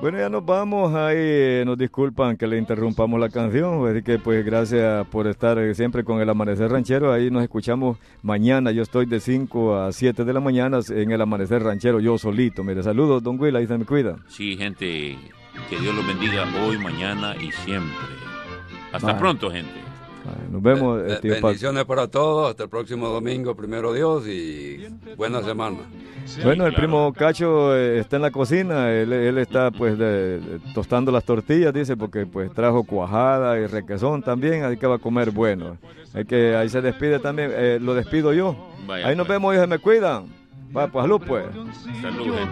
Bueno, ya nos vamos, ahí nos disculpan que le interrumpamos la canción, así que pues gracias por estar siempre con el Amanecer Ranchero, ahí nos escuchamos mañana, yo estoy de 5 a 7 de la mañana en el Amanecer Ranchero, yo solito, mire, saludos, don Will, ahí se me cuida. Sí, gente, que Dios los bendiga hoy, mañana y siempre. Hasta pronto, gente. Nos vemos, tío bendiciones para todos, hasta el próximo domingo, primero Dios, y buena semana. Bueno, el primo Cacho está en la cocina, él está pues tostando las tortillas, dice, porque pues trajo cuajada y requesón también, así que va a comer bueno. Ahí se despide también, lo despido yo. Vaya, ahí nos vemos y se me cuidan. Va, pues salud pues. Salud, gente.